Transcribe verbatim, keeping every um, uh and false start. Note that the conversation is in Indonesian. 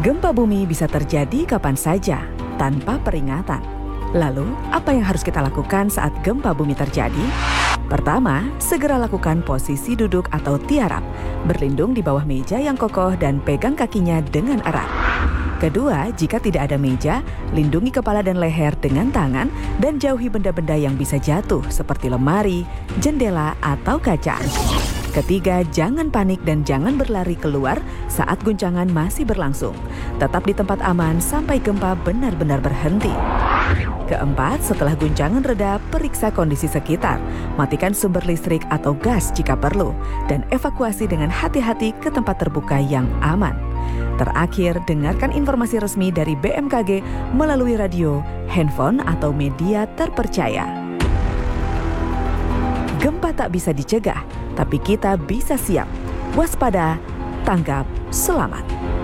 Gempa bumi bisa terjadi kapan saja, tanpa peringatan. Lalu, apa yang harus kita lakukan saat gempa bumi terjadi? Pertama, segera lakukan posisi duduk atau tiarap, berlindung di bawah meja yang kokoh dan pegang kakinya dengan erat. Kedua, jika tidak ada meja, lindungi kepala dan leher dengan tangan dan jauhi benda-benda yang bisa jatuh seperti lemari, jendela, atau kaca. Ketiga, jangan panik dan jangan berlari keluar saat guncangan masih berlangsung. Tetap di tempat aman sampai gempa benar-benar berhenti. Keempat, setelah guncangan reda, periksa kondisi sekitar. Matikan sumber listrik atau gas jika perlu, dan evakuasi dengan hati-hati ke tempat terbuka yang aman. Terakhir, dengarkan informasi resmi dari B M K G melalui radio, handphone, atau media terpercaya. Gempa tak bisa dicegah, tapi kita bisa siap. Waspada, tanggap, selamat.